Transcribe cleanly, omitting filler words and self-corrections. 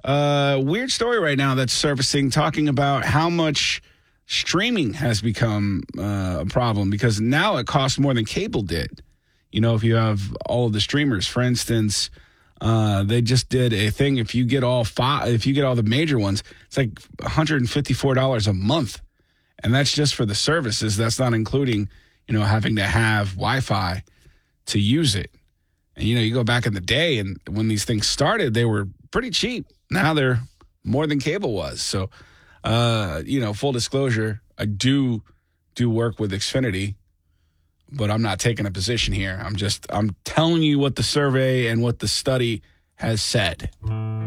Weird story right now that's surfacing, talking about how much streaming has become a problem because now it costs more than cable did. You know, if you have all of the streamers, for instance, they just did a thing. If you get all the major ones, it's like $154 a month, and that's just for the services. That's not including, having to have Wi-Fi to use it. And you go back in the day, and when these things started, they were pretty cheap. Now they're more than cable was. So, full disclosure, I do work with Xfinity, but I'm not taking a position here. I'm telling you what the survey and what the study has said.